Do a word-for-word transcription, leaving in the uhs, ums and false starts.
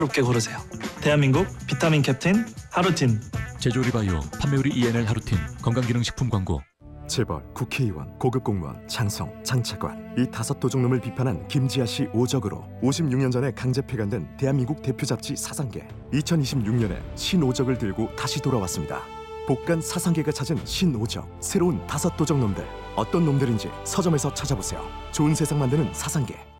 롭게 고르세요. 대한민국 비타민 캡틴 하루틴. 제조리바이오 판매율이 이엔엘 하루틴 건강기능식품 광고. 재벌, 국회의원, 고급 공무원, 장성, 장차관 이 다섯 도둑놈을 비판한 김지아 씨 오적으로 오십육 년 전에 강제 폐간된 대한민국 대표 잡지 사상계. 이천이십육 년에 신오적을 들고 다시 돌아왔습니다. 복간 사상계가 찾은 신오적, 새로운 다섯 도둑놈들. 어떤 놈들인지 서점에서 찾아보세요. 좋은 세상 만드는 사상계.